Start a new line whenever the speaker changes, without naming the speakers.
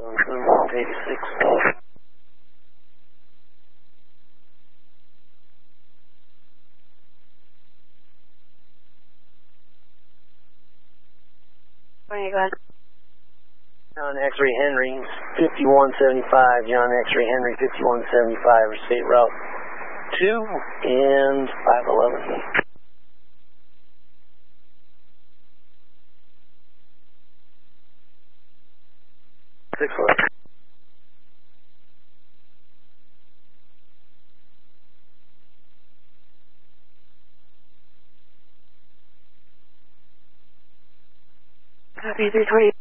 86. John X-Ray Henry, 5175. John X-Ray Henry, 5175. State route 2 and 511. 611. Copy 320.